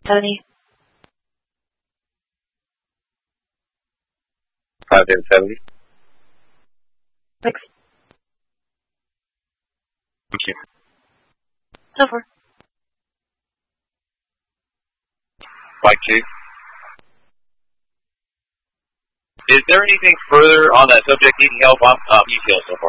Tony. 570. Thanks. Thank you. Over. Mike 2. Is there anything further on that subject needing help? I'm detailed so far.